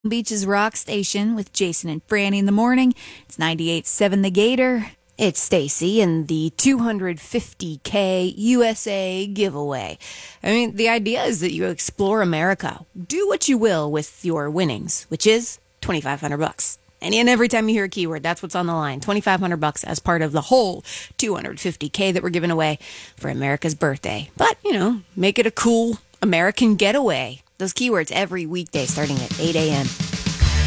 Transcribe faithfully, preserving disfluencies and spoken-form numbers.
Beach's Rock Station with Jason and Franny in the morning. It's ninety-eight point seven The Gator. It's Stacy and the two hundred fifty K U S A giveaway. I mean, the idea is that you explore America. Do what you will with your winnings, which is twenty-five hundred bucks. And and every time you hear a keyword, that's what's on the line. twenty-five hundred bucks as part of the whole two hundred fifty K that we're giving away for America's birthday. But, you know, make it a cool American getaway. Those keywords every weekday starting at eight a.m.